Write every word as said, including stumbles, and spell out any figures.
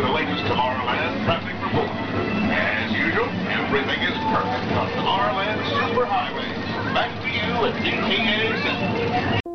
you the latest Tomorrowland traffic report. As usual, everything is perfect on Tomorrowland Superhighway. Back to you at D